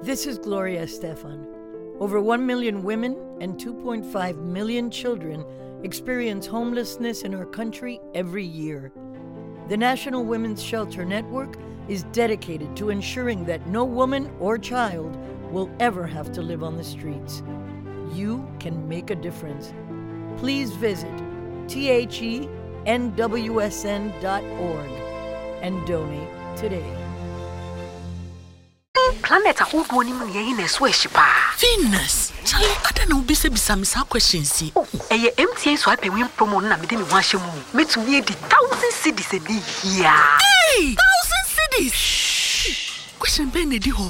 This is Gloria Estefan. Over 1 million women and 2.5 million children experience homelessness in our country every year. The National Women's Shelter Network is dedicated to ensuring that no woman or child will ever have to live on the streets. You can make a difference. Please visit thenwsn.org and donate today. Planet ahodo ni mun yin na so ehyipa. Venus. Charlie, I don't know bisa questions. Eye MTN so ape win promo na me de me ho ahye mu. Metumi edi 1,000 cedis a day here. Hey, 1,000 cedis. Question ben edi ho.